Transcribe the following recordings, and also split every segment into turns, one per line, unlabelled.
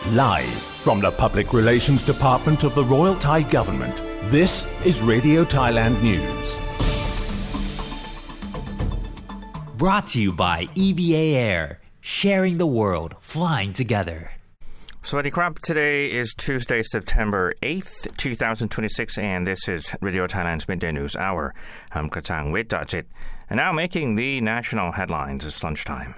Live from the Public Relations Department of the Royal Thai Government, this is Radio Thailand News.
Brought to you by EVA Air, sharing the world, flying together.
Sawasdee krab. Today is Tuesday, September 8th, 2026, and this is Radio Thailand's Midday News Hour. I'm Kratang Witdajit, and now making the national headlines. It's lunchtime.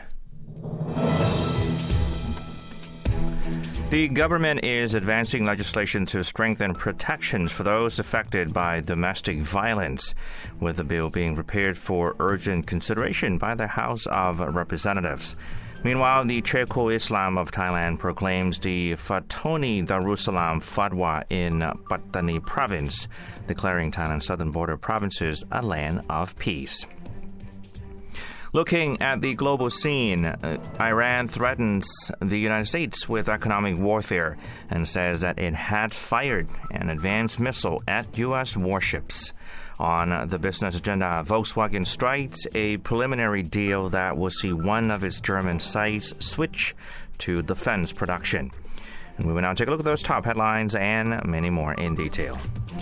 The government is advancing legislation to strengthen protections for those affected by domestic violence, with the bill being prepared for urgent consideration by the House of Representatives. Meanwhile, the Sheikhul Islam of Thailand proclaims the Fatoni Darussalam Fatwa in Pattani province, declaring Thailand's southern border provinces a land of peace. Looking at the global scene, Iran threatens the United States with economic warfare and says that it had fired an advanced missile at U.S. warships. On the business agenda, Volkswagen strikes a preliminary deal that will see one of its German sites switch to defense production. And we will now take a look at those top headlines and many more in detail.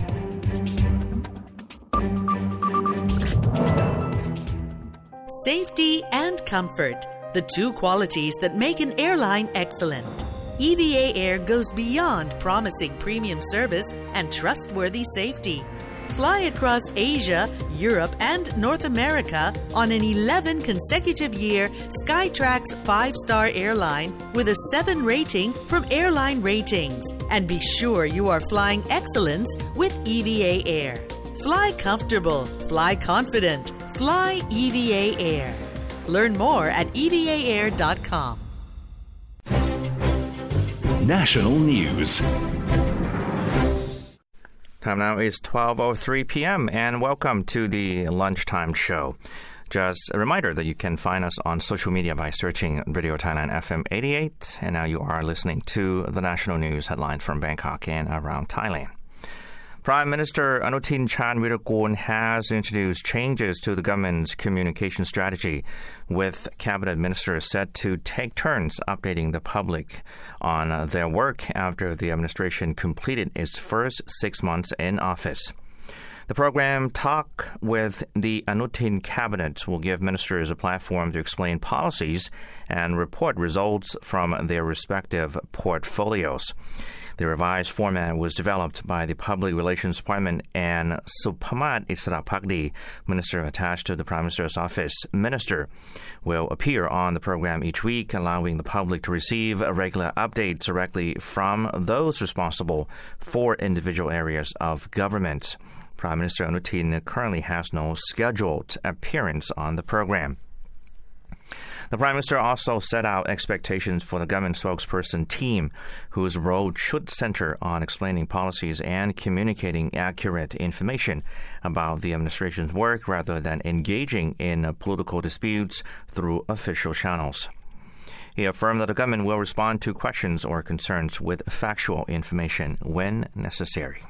Safety and comfort, the two qualities that make an airline excellent. EVA Air goes beyond promising premium service and trustworthy safety. Fly across Asia, Europe, and North America on an 11 consecutive year Skytrax 5-star airline with a 7 rating from Airline Ratings. And be sure you are flying excellence with EVA Air. Fly comfortable, fly confident, fly EVA Air. Learn more at evaair.com.
National News.
Time now is 12:03 p.m. and welcome to the Lunchtime Show. Just a reminder that you can find us on social media by searching Radio Thailand FM 88. And now you are listening to the national news headlines from Bangkok and around Thailand. Prime Minister Anutin Charnvirakul has introduced changes to the government's communication strategy, with cabinet ministers set to take turns updating the public on their work after the administration completed its first 6 months in office. The program Talk with the Anutin Cabinet will give ministers a platform to explain policies and report results from their respective portfolios. The revised format was developed by the Public Relations Department, and Supamat Israpakdi, minister attached to the Prime Minister's office, minister, will appear on the program each week, allowing the public to receive regular updates directly from those responsible for individual areas of government. Prime Minister Anutin currently has no scheduled appearance on the program. The Prime Minister also set out expectations for the government spokesperson team, whose role should center on explaining policies and communicating accurate information about the administration's work rather than engaging in political disputes through official channels. He affirmed that the government will respond to questions or concerns with factual information when necessary.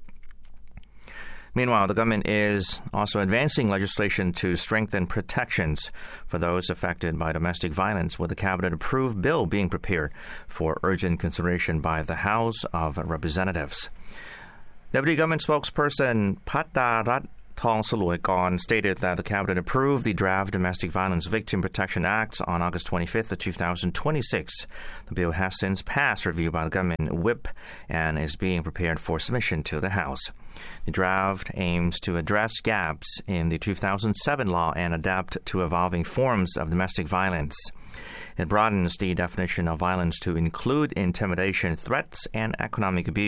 Meanwhile, the government is also advancing legislation to strengthen protections for those affected by domestic violence, with a cabinet-approved bill being prepared for urgent consideration by the House of Representatives. Deputy Government Spokesperson Pattarat Thongsaluikon stated that the cabinet approved the draft Domestic Violence Victim Protection Act on August 25th of 2026. The bill has since passed review by the government whip and is being prepared for submission to the House. The draft aims to address gaps in the 2007 law and adapt to evolving forms of domestic violence. It broadens the definition of violence to include intimidation, threats, and economic abuse.